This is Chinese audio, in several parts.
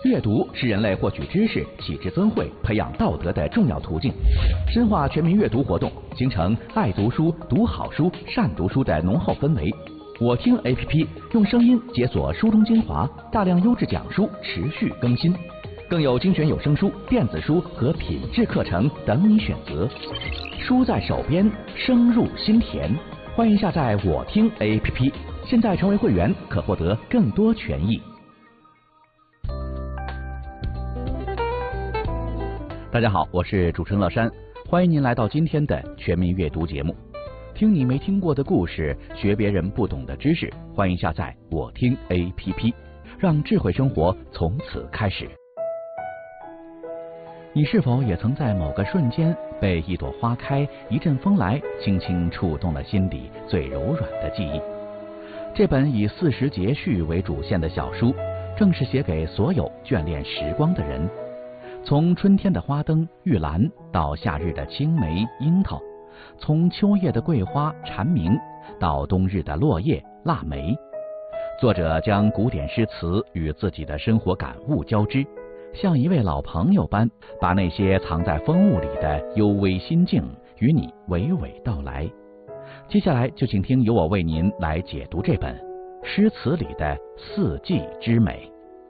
阅读是人类获取知识、启智增慧、培养道德的重要途径。深化全民阅读活动，形成爱读书、读好书、善读书的浓厚氛围。我听 APP 用声音解锁书中精华，大量优质讲书持续更新，更有精选有声书、电子书和品质课程等你选择。书在手边，声入心田。欢迎下载我听 APP， 现在成为会员可获得更多权益。大家好，我是主持人乐山，欢迎您来到今天的全民阅读节目。听你没听过的故事，学别人不懂的知识，欢迎下载我听 APP， 让智慧生活从此开始。你是否也曾在某个瞬间被一朵花开、一阵风来轻轻触动了心底最柔软的记忆？这本以40节序为主线的小书，正是写给所有眷恋时光的人。从春天的花灯玉兰到夏日的青梅樱桃，从秋叶的桂花蝉鸣到冬日的落叶腊梅，作者将古典诗词与自己的生活感悟交织，像一位老朋友般，把那些藏在风物里的幽微心境与你娓娓道来。接下来就请听由我为您来解读这本诗词里的四季之美。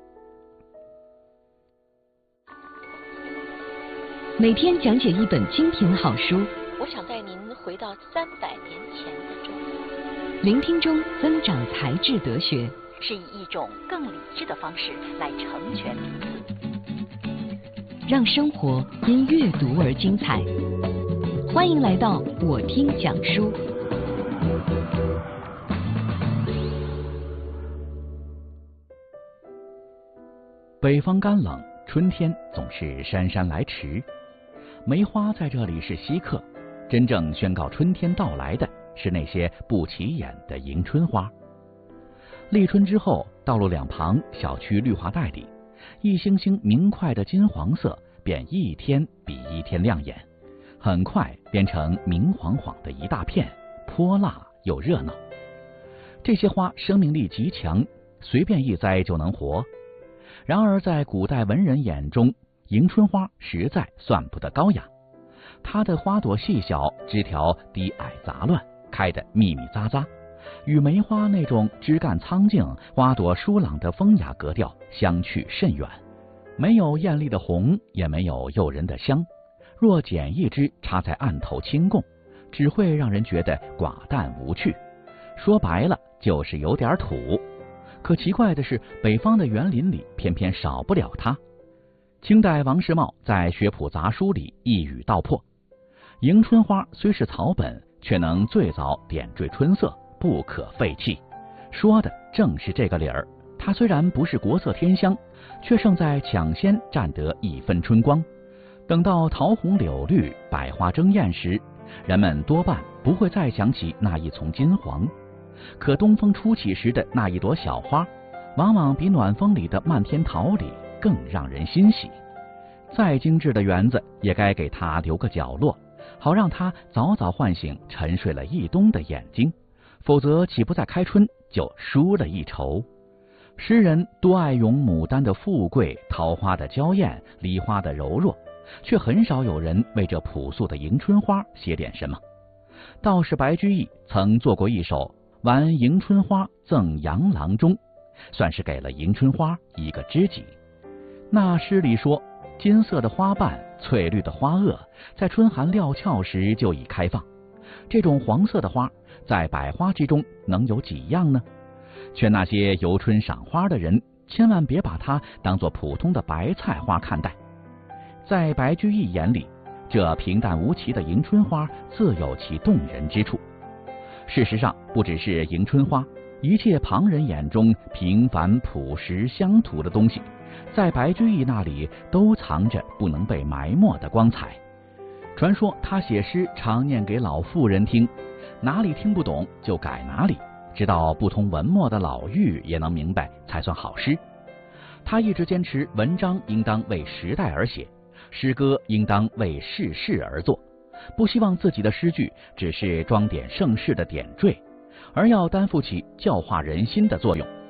每天讲解一本精品好书， 我想带您回到300年前的中国， 聆听中增长才智德学， 是以一种更理智的方式来成全彼此， 让生活因阅读而精彩。欢迎来到我听讲书。 北方干冷，春天总是姗姗来迟。梅花在这里是稀客，真正宣告春天到来的是那些不起眼的迎春花。立春之后，道路两旁小区绿化带里，一星星明快的金黄色便一天比一天亮眼，很快变成明晃晃的一大片，泼辣又热闹。这些花生命力极强，随便一栽就能活。然而在古代文人眼中，迎春花实在算不得高雅，它的花朵细小，枝条低矮杂乱，开得密密匝匝，与梅花那种枝干苍劲、花朵疏朗的风雅格调相去甚远。没有艳丽的红，也没有诱人的香，若剪一枝插在案头轻供，只会让人觉得寡淡无趣，说白了就是有点土。可奇怪的是，北方的园林里偏偏少不了它。清代王世茂在《学谱杂书》里一语道破：迎春花虽是草本，却能最早点缀春色，不可废弃。说的正是这个理儿。它虽然不是国色天香，却胜在抢先占得一分春光。等到桃红柳绿、百花争艳时，人们多半不会再想起那一丛金黄，可东风初起时的那一朵小花，往往比暖风里的漫天桃李更让人欣喜。再精致的园子也该给它留个角落，好让它早早唤醒沉睡了一冬的眼睛，否则岂不在开春就输了一筹。诗人多爱咏牡丹的富贵、桃花的娇艳、梨花的柔弱，却很少有人为这朴素的迎春花写点什么。道士白居易曾做过一首《玩迎春花赠杨郎中》，算是给了迎春花一个知己。那诗里说，金色的花瓣、翠绿的花萼，在春寒料峭时就已开放。这种黄色的花，在百花之中能有几样呢？劝那些游春赏花的人，千万别把它当作普通的白菜花看待。在白居易眼里，这平淡无奇的迎春花自有其动人之处。事实上，不只是迎春花，一切旁人眼中平凡朴实乡土的东西，在白居易那里都藏着不能被埋没的光彩。传说他写诗常念给老妇人听，哪里听不懂就改哪里，直到不通文墨的老妪也能明白才算好诗。他一直坚持文章应当为时代而写，诗歌应当为世事而作，不希望自己的诗句只是装点盛世的点缀，而要担负起教化人心的作用。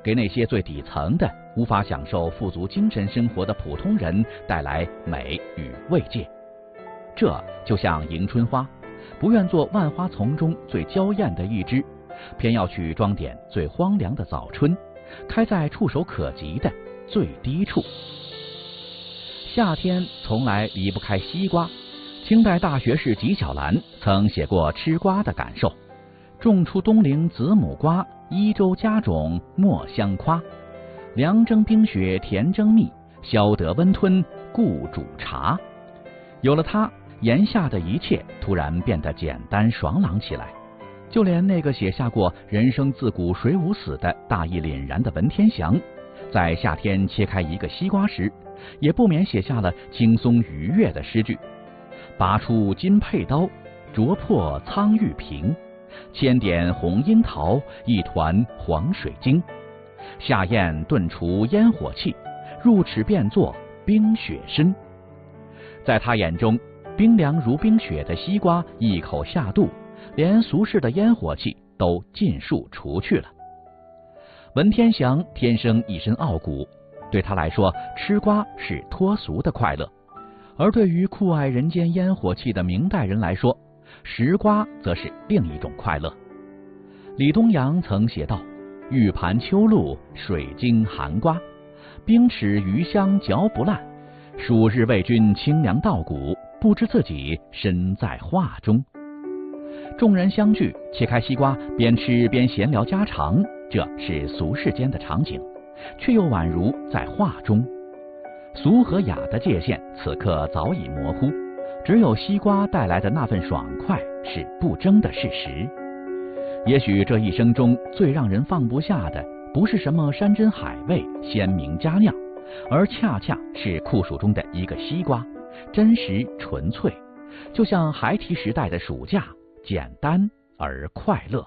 给那些最底层的、无法享受富足精神生活的普通人带来美与慰藉。这就像迎春花，不愿做万花丛中最娇艳的一枝，偏要去装点最荒凉的早春，开在触手可及的最低处。夏天从来离不开西瓜。清代大学士纪晓岚曾写过吃瓜的感受：种出东陵子母瓜，一州家种莫相夸。凉蒸冰雪甜蒸蜜，消得温吞故煮茶。有了它，炎夏的一切突然变得简单爽朗起来。就连那个写下过“人生自古谁无死”的大义凛然的文天祥，在夏天切开一个西瓜时，也不免写下了轻松愉悦的诗句：拔出金佩刀，啄破苍玉瓶，千点红樱桃，一团黄水晶。下咽顿除烟火气，入齿便作冰雪参。在他眼中，冰凉如冰雪的西瓜一口下肚，连俗世的烟火气都尽数除去了。文天祥天生一身傲骨，对他来说，吃瓜是脱俗的快乐；而对于酷爱人间烟火气的明代人来说，食瓜则是另一种快乐。李东阳曾写道：玉盘秋露，水晶寒瓜，冰齿余香嚼不烂，数日为君清凉稻谷，不知自己身在画中。众人相聚，切开西瓜，边吃边闲聊家常，这是俗世间的场景，却又宛如在画中。俗和雅的界限此刻早已模糊，只有西瓜带来的那份爽快是不争的事实。也许这一生中最让人放不下的，不是什么山珍海味、鲜明佳酿，而恰恰是酷暑中的一个西瓜，真实纯粹，就像孩提时代的暑假，简单而快乐。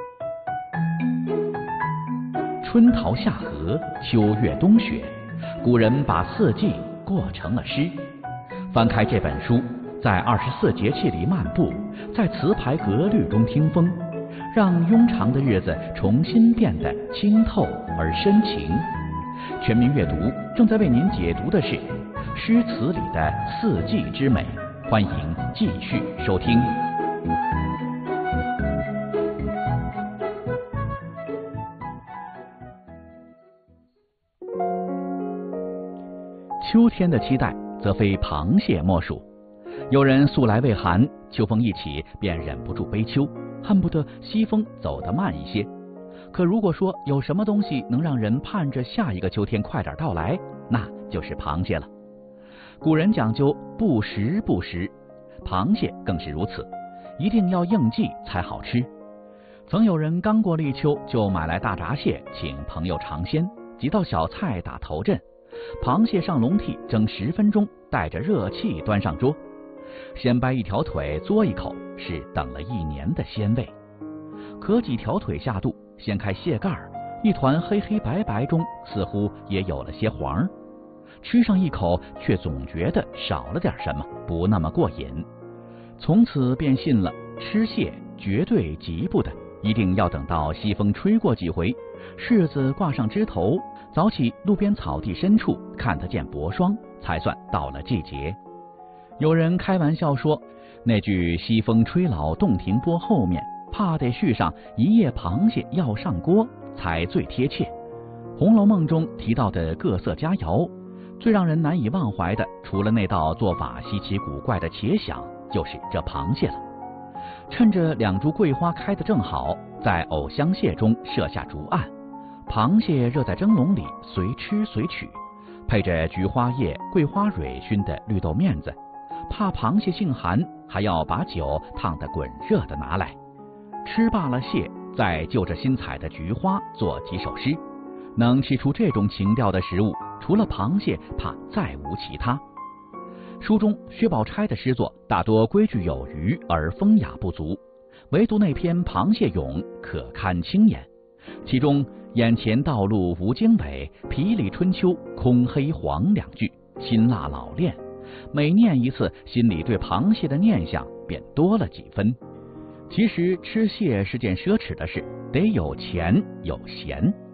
春桃夏荷，秋月冬雪，古人把四季过成了诗。翻开这本书，在24节气里漫步，在词牌格律中听风，让庸长的日子重新变得清透而深情。全民阅读正在为您解读的是诗词里的四季之美，欢迎继续收听。秋天的期待则非螃蟹莫属。有人素来畏寒，秋风一起便忍不住悲秋，恨不得西风走得慢一些。可如果说有什么东西能让人盼着下一个秋天快点到来，那就是螃蟹了。古人讲究不时不食，螃蟹更是如此，一定要应季才好吃。曾有人刚过立秋就买来大闸蟹请朋友尝鲜，几道小菜打头阵，螃蟹上笼屉蒸10分钟，带着热气端上桌。先掰一条腿嘬一口，是等了1年的鲜味。可几条腿下肚，掀开蟹盖，一团黑黑白白中似乎也有了些黄，吃上一口却总觉得少了点什么，不那么过瘾。从此便信了，吃蟹绝对急不得，一定要等到西风吹过几回，柿子挂上枝头，早起路边草地深处看得见薄霜，才算到了季节。有人开玩笑说，那句西风吹老洞庭波后面怕得续上一夜螃蟹要上锅才最贴切。红楼梦中提到的各色佳肴，最让人难以忘怀的，除了那道做法稀奇古怪的茄鲞，就是这螃蟹了。趁着2株桂花开得正好，在藕香蟹中设下竹案，螃蟹热在蒸笼里，随吃随取，配着菊花叶、桂花蕊熏的绿豆面子，怕螃蟹性寒，还要把酒烫得滚热的拿来。吃罢了蟹，再就着新采的菊花做几首诗。能吃出这种情调的食物，除了螃蟹，怕再无其他。书中薛宝钗的诗作大多规矩有余而风雅不足，唯独那篇《螃蟹咏》可堪轻言。其中眼前道路无经纬，皮里春秋空黑黄2句，辛辣老练，每念一次，心里对螃蟹的念想便多了几分。其实吃蟹是件奢侈的事，得有钱有闲。